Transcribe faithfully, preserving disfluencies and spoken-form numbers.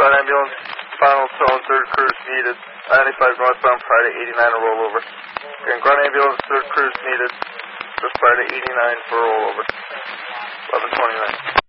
Ground ambulance, final zone, third cruise needed. I ninety-five northbound, prior to eighty-nine, a rollover. And ground ambulance, third cruise needed, just prior to eighty-nine for a rollover. eleven twenty-nine.